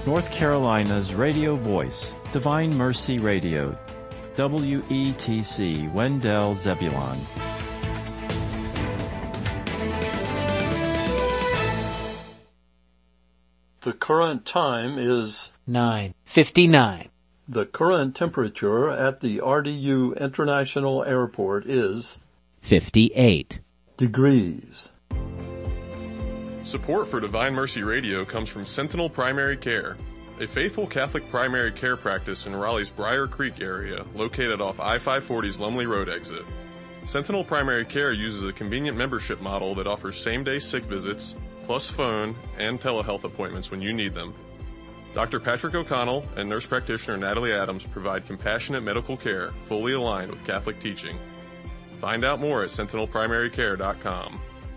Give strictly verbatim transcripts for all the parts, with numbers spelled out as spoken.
North Carolina's radio voice, Divine Mercy Radio, W E T C, Wendell Zebulon. The current time is nine fifty-nine. The current temperature at the R D U International Airport is fifty-eight degrees. Support for Divine Mercy Radio comes from Sentinel Primary Care, a faithful Catholic primary care practice in Raleigh's Briar Creek area, located off I five forty's Lumley Road exit. Sentinel Primary Care uses a convenient membership model that offers same-day sick visits, plus phone and telehealth appointments when you need them. Doctor Patrick O'Connell and nurse practitioner Natalie Adams provide compassionate medical care fully aligned with Catholic teaching. Find out more at sentinel primary care dot com.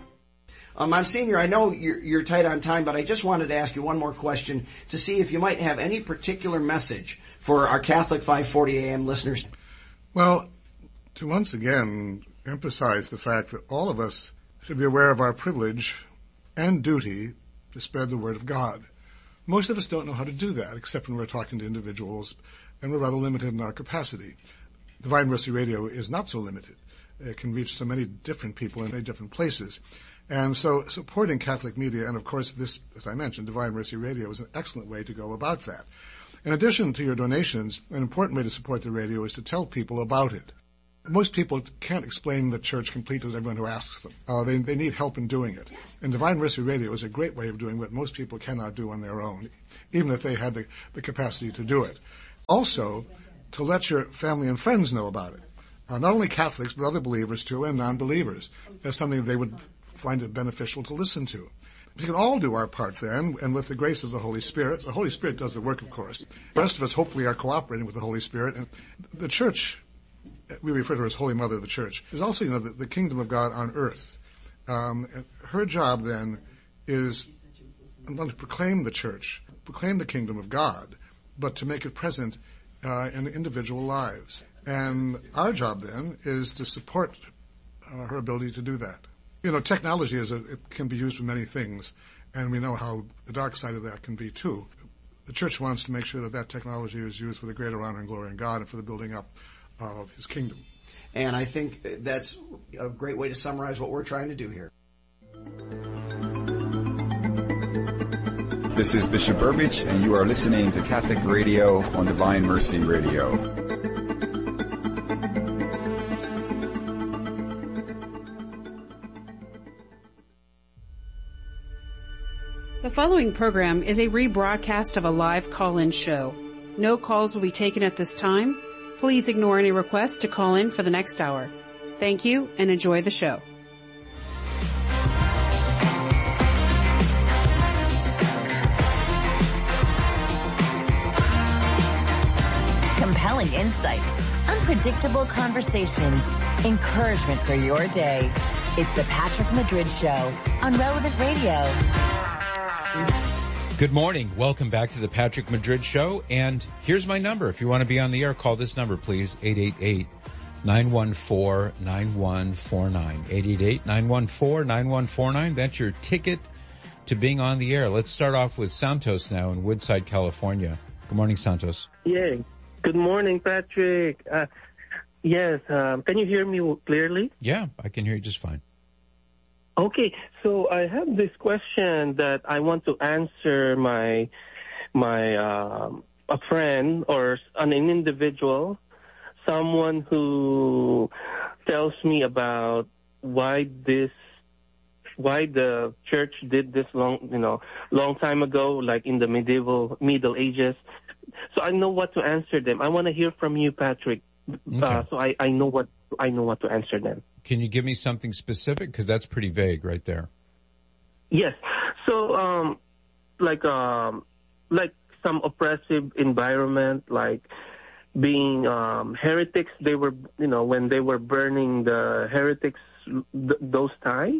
Um, Monsignor, I know you're, you're tight on time, but I just wanted to ask you one more question to see if you might have any particular message for our Catholic five forty A M listeners. Well, to once again emphasize the fact that all of us should be aware of our privilege and duty to spread the word of God. Most of us don't know how to do that, except when we're talking to individuals, and we're rather limited in our capacity. Divine Mercy Radio is not so limited. It can reach so many different people in many different places. And so supporting Catholic media, and of course this, as I mentioned, Divine Mercy Radio is an excellent way to go about that. In addition to your donations, an important way to support the radio is to tell people about it. Most people can't explain the church completely to everyone who asks them. Uh, they, they need help in doing it. And Divine Mercy Radio is a great way of doing what most people cannot do on their own, even if they had the, the capacity to do it. Also, to let your family and friends know about it. Uh, not only Catholics, but other believers too, and non-believers. That's something they would find it beneficial to listen to. We can all do our part then, and with the grace of the Holy Spirit. The Holy Spirit does the work, of course. The rest of us hopefully are cooperating with the Holy Spirit. And the Church, we refer to her as Holy Mother of the Church, is also, you know, the, the kingdom of God on earth. Um, her job then is not to proclaim the Church, proclaim the kingdom of God, but to make it present uh, in individual lives. And our job then is to support uh, her ability to do that. You know, technology is a, it can be used for many things, and we know how the dark side of that can be too. The Church wants to make sure that that technology is used for the greater honor and glory of God and for the building up of His kingdom. And I think that's a great way to summarize what we're trying to do here. This is Bishop Burbidge, and you are listening to Catholic Radio on Divine Mercy Radio. The following program is a rebroadcast of a live call-in show. No calls will be taken at this time. Please ignore any requests to call in for the next hour. Thank you and enjoy the show. Compelling insights, unpredictable conversations, encouragement for your day. It's the Patrick Madrid Show on Relevant Radio. Good morning. Welcome back to the Patrick Madrid Show. And here's my number. If you want to be on the air, call this number, please. eight eight eight, nine one four, nine one four nine. eight eight eight, nine one four, nine one four nine. That's your ticket to being on the air. Let's start off with Santos now in Woodside, California. Good morning, Santos. Yeah. Good morning, Patrick. Uh, yes. Um, can you hear me clearly? Yeah, I can hear you just fine. Okay, so I have this question that I want to answer my my uh, a friend or an individual, someone who tells me about why this why the church did this long you know long time ago, like in the medieval Middle Ages. So I know what to answer them. I want to hear from you, Patrick. Okay. Uh, so I, I know what I know what to answer them. Can you give me something specific? Because that's pretty vague right there. Yes. So, um, like, um, like some oppressive environment, like being um, heretics. They were, you know, when they were burning the heretics, th- those time,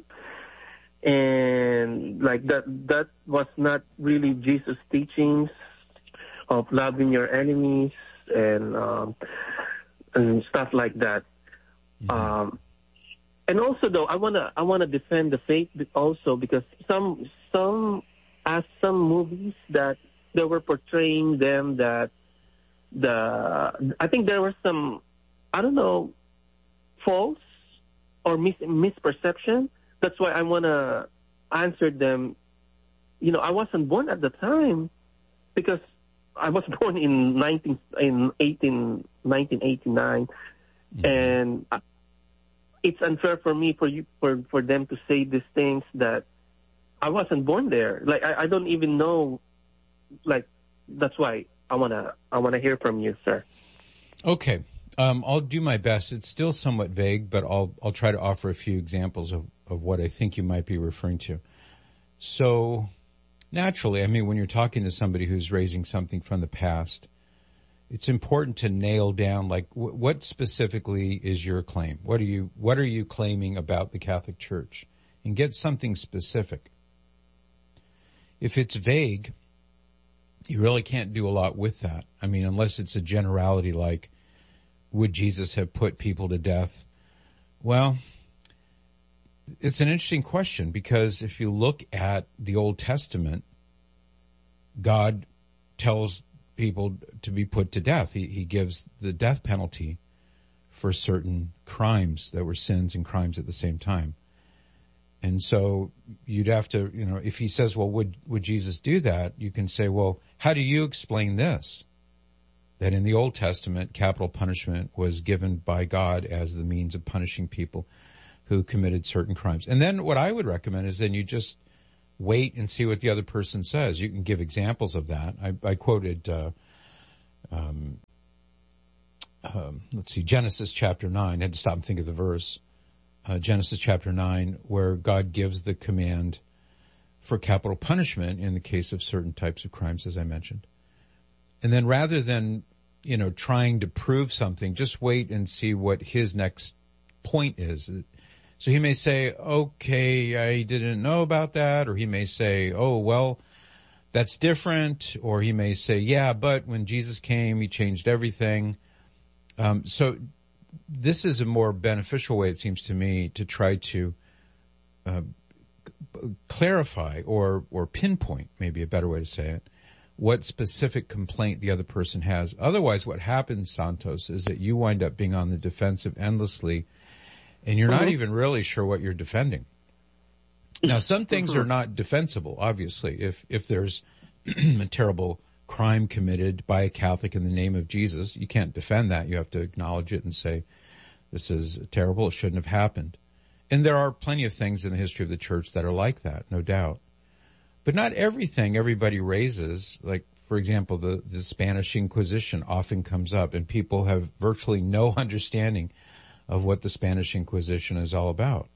and like that. That was not really Jesus' teachings of loving your enemies and um, and stuff like that. Mm-hmm. Um, and also, though, I wanna I wanna defend the faith also, because some some as some movies that they were portraying them that the, I think there was some, I don't know, false or mis- misperception. That's why I want to answer them. You know, I wasn't born at the time because I was born in nineteen in eighteen nineteen eighty-nine, mm-hmm. and it's unfair for me for you for, for them to say these things that I wasn't born there. Like I, I don't even know. Like that's why I wanna I wanna hear from you, sir. Okay, um, I'll do my best. It's still somewhat vague, but I'll I'll try to offer a few examples of, of what I think you might be referring to. So. Naturally, I mean, when you're talking to somebody who's raising something from the past, it's important to nail down, like, w- what specifically is your claim? What are you, what are you claiming about the Catholic Church? And get something specific. If it's vague, you really can't do a lot with that. I mean, unless it's a generality like, would Jesus have put people to death? Well, it's an interesting question because if you look at the Old Testament, God tells people to be put to death. He, he gives the death penalty for certain crimes that were sins and crimes at the same time. And so you'd have to, you know, if he says, well, would, would Jesus do that? You can say, well, how do you explain this? That in the Old Testament, capital punishment was given by God as the means of punishing people who committed certain crimes. And then what I would recommend is then you just wait and see what the other person says. You can give examples of that. I, I quoted, uh, um, um, let's see, Genesis chapter nine. I had to stop and think of the verse. Uh, Genesis chapter nine, where God gives the command for capital punishment in the case of certain types of crimes, as I mentioned. And then rather than, you know, trying to prove something, just wait and see what his next point is. So he may say, okay, I didn't know about that, or he may say, oh, well, that's different, or he may say, yeah, but when Jesus came, he changed everything. Um, so this is a more beneficial way, it seems to me, to try to uh, clarify or or pinpoint, maybe a better way to say it, what specific complaint the other person has. Otherwise, what happens, Santos, is that you wind up being on the defensive endlessly, and you're mm-hmm. not even really sure what you're defending. Now, some things mm-hmm. are not defensible, obviously. If if there's a terrible crime committed by a Catholic in the name of Jesus, you can't defend that. You have to acknowledge it and say, this is terrible, it shouldn't have happened. And there are plenty of things in the history of the church that are like that, no doubt. But not everything everybody raises, like, for example, the, the Spanish Inquisition often comes up, and people have virtually no understanding of what the Spanish Inquisition is all about.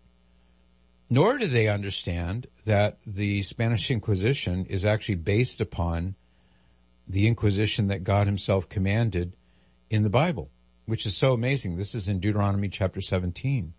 Nor do they understand that the Spanish Inquisition is actually based upon the Inquisition that God himself commanded in the Bible, which is so amazing. This is in Deuteronomy chapter seventeen.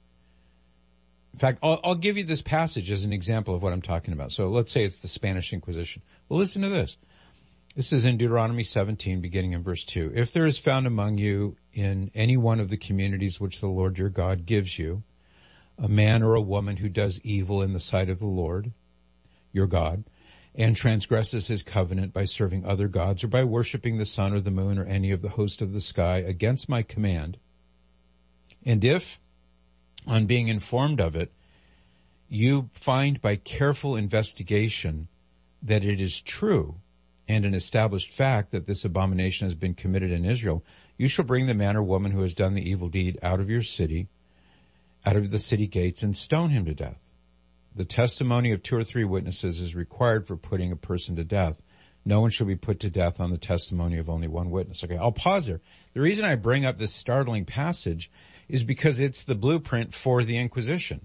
In fact, I'll, I'll give you this passage as an example of what I'm talking about. So let's say it's the Spanish Inquisition. Well, listen to this. This is in Deuteronomy seventeen, beginning in verse two. If there is found among you in any one of the communities which the Lord your God gives you, a man or a woman who does evil in the sight of the Lord, your God, and transgresses his covenant by serving other gods or by worshiping the sun or the moon or any of the host of the sky against my command, and if, on being informed of it, you find by careful investigation that it is true and an established fact that this abomination has been committed in Israel, you shall bring the man or woman who has done the evil deed out of your city, out of the city gates, and stone him to death. The testimony of two or three witnesses is required for putting a person to death. No one shall be put to death on the testimony of only one witness. Okay, I'll pause there. The reason I bring up this startling passage is because it's the blueprint for the Inquisition.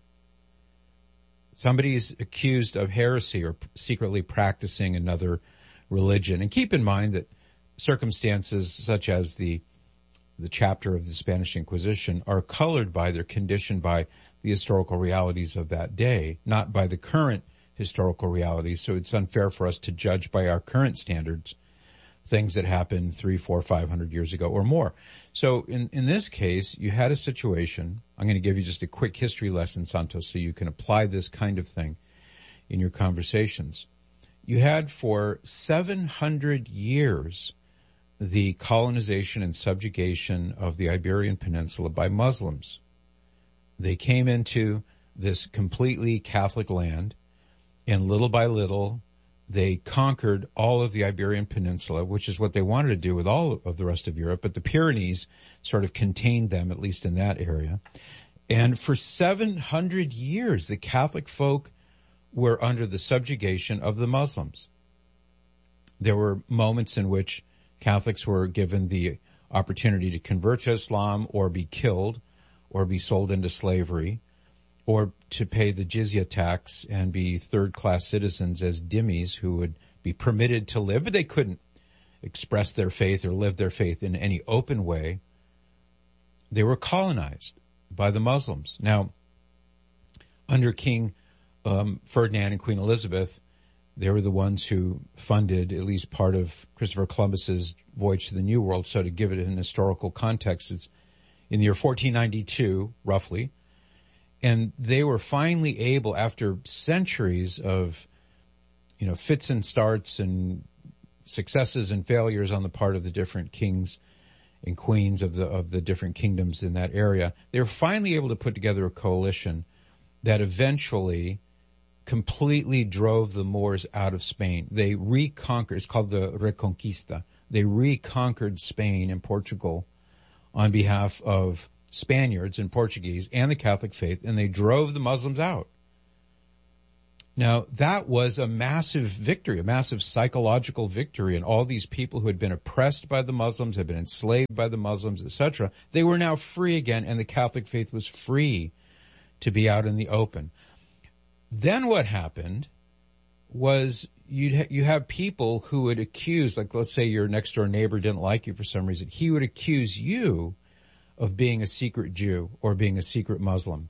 Somebody is accused of heresy or secretly practicing another religion. And keep in mind that circumstances such as the the chapter of the Spanish Inquisition are colored by, they're conditioned by the historical realities of that day, not by the current historical realities. So it's unfair for us to judge by our current standards things that happened three, four, five hundred years ago or more. So in, in this case, you had a situation. I'm going to give you just a quick history lesson, Santos, so you can apply this kind of thing in your conversations. You had for seven hundred years the colonization and subjugation of the Iberian Peninsula by Muslims. They came into this completely Catholic land, and little by little, they conquered all of the Iberian Peninsula, which is what they wanted to do with all of the rest of Europe, but the Pyrenees sort of contained them, at least in that area. And for seven hundred years, the Catholic folk were under the subjugation of the Muslims. There were moments in which Catholics were given the opportunity to convert to Islam or be killed or be sold into slavery or to pay the jizya tax and be third-class citizens as dhimmis who would be permitted to live, but they couldn't express their faith or live their faith in any open way. They were colonized by the Muslims. Now, under King um, Ferdinand and Queen Elizabeth, they were the ones who funded at least part of Christopher Columbus's voyage to the New World. So to give it an historical context, it's in the year fourteen ninety-two, roughly. And they were finally able, after centuries of, you know, fits and starts and successes and failures on the part of the different kings and queens of the of the different kingdoms in that area, they were finally able to put together a coalition that eventually completely drove the Moors out of Spain. They reconquered, it's called the Reconquista. They reconquered Spain and Portugal on behalf of Spaniards and Portuguese and the Catholic faith, and they drove the Muslims out. Now, that was a massive victory, a massive psychological victory, and all these people who had been oppressed by the Muslims, had been enslaved by the Muslims, et cetera, they were now free again, and the Catholic faith was free to be out in the open. Then what happened was you'd ha- you have people who would accuse, like let's say your next door neighbor didn't like you for some reason, he would accuse you of being a secret Jew or being a secret Muslim.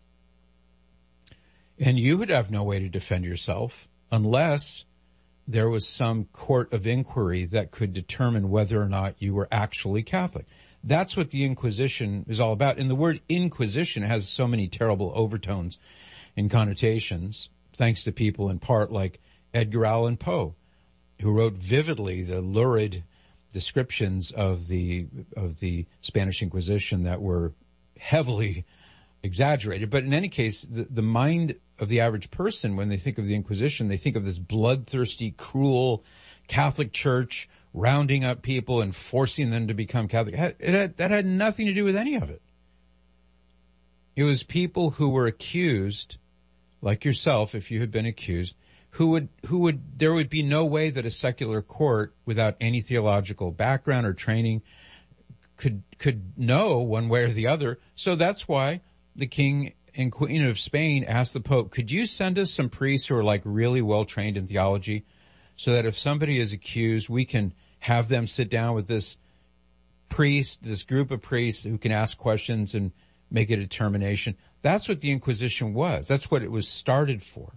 And you would have no way to defend yourself unless there was some court of inquiry that could determine whether or not you were actually Catholic. That's what the Inquisition is all about. And the word Inquisition has so many terrible overtones and connotations, thanks to people in part like Edgar Allan Poe, who wrote vividly the lurid descriptions of the of the Spanish Inquisition that were heavily exaggerated. But in any case, the, the mind of the average person, when they think of the Inquisition, they think of this bloodthirsty, cruel Catholic Church rounding up people and forcing them to become Catholic. It had, it had, that had nothing to do with any of it. It was people who were accused, like yourself, if you had been accused, who would, who would, there would be no way that a secular court without any theological background or training could, could know one way or the other. So that's why the King and Queen of Spain asked the Pope, could you send us some priests who are like really well trained in theology so that if somebody is accused, we can have them sit down with this priest, this group of priests who can ask questions and make a determination. That's what the Inquisition was. That's what it was started for.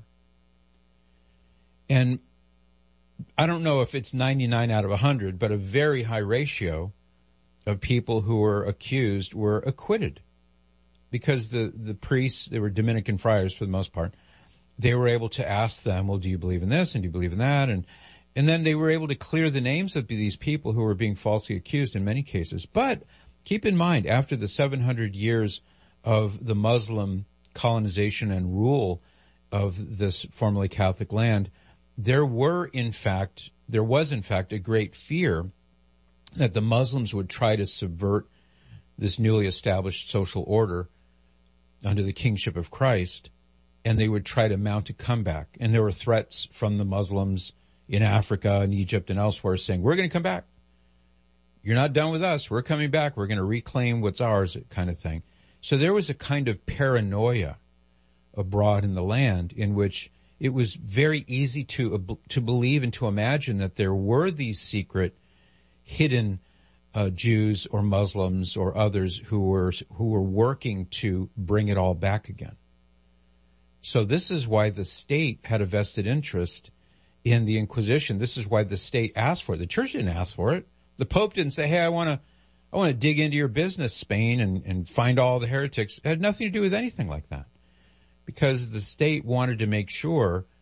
And I don't know if it's ninety-nine out of one hundred, but a very high ratio of people who were accused were acquitted because the, the priests, they were Dominican friars for the most part, they were able to ask them, well, do you believe in this and do you believe in that? And, and then they were able to clear the names of these people who were being falsely accused in many cases. But keep in mind, after the seven hundred years of the Muslim colonization and rule of this formerly Catholic land, there were, in fact, there was, in fact, a great fear that the Muslims would try to subvert this newly established social order under the kingship of Christ, and they would try to mount a comeback. And there were threats from the Muslims in Africa and Egypt and elsewhere saying, we're going to come back. You're not done with us. We're coming back. We're going to reclaim what's ours, kind of thing. So there was a kind of paranoia abroad in the land in which it was very easy to to believe and to imagine that there were these secret, hidden uh, Jews or Muslims or others who were who were working to bring it all back again. So this is why the state had a vested interest in the Inquisition. This is why the state asked for it. The church didn't ask for it. The Pope didn't say, hey, I want to I want to dig into your business, Spain, and, and find all the heretics. It had nothing to do with anything like that. Because the state wanted to make sure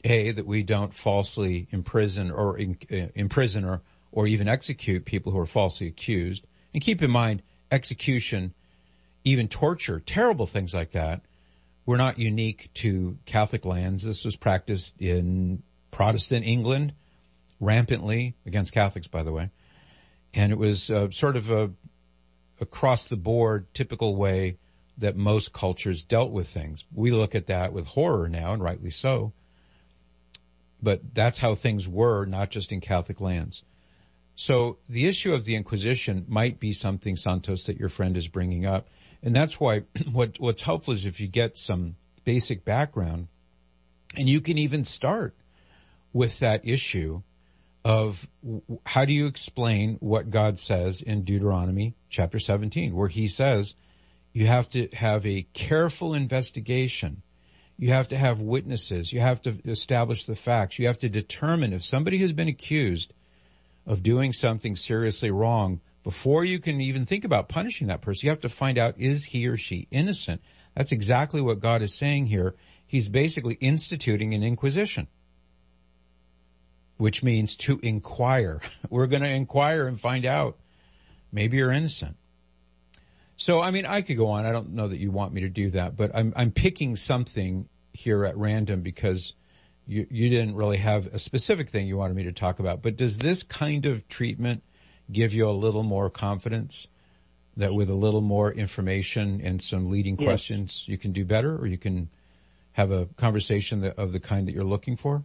A, that we don't falsely imprison or in, uh, imprison or, or even execute people who are falsely accused. And keep in mind, execution, even torture, terrible things like that, were not unique to Catholic lands. This was practiced in Protestant England, rampantly, against Catholics, by the way. And it was uh, sort of a across-the-board typical way that most cultures dealt with things. We look at that with horror now, and rightly so. But that's how things were, not just in Catholic lands. So the issue of the Inquisition might be something, Santos, that your friend is bringing up. And that's why what, what's helpful is if you get some basic background, and you can even start with that issue of how do you explain what God says in Deuteronomy chapter seventeen, where he says you have to have a careful investigation. You have to have witnesses. You have to establish the facts. You have to determine if somebody has been accused of doing something seriously wrong before you can even think about punishing that person. You have to find out, is he or she innocent? That's exactly what God is saying here. He's basically instituting an inquisition, which means to inquire. We're going to inquire and find out. Maybe you're innocent. So, I mean, I could go on. I don't know that you want me to do that, but I'm, I'm picking something here at random because you, you didn't really have a specific thing you wanted me to talk about. But does this kind of treatment give you a little more confidence that with a little more information and some leading yes. questions you can do better, or you can have a conversation that, of the kind that you're looking for?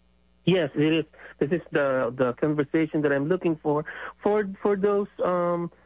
Yes, it is. This is the the conversation that I'm looking for. For for those um,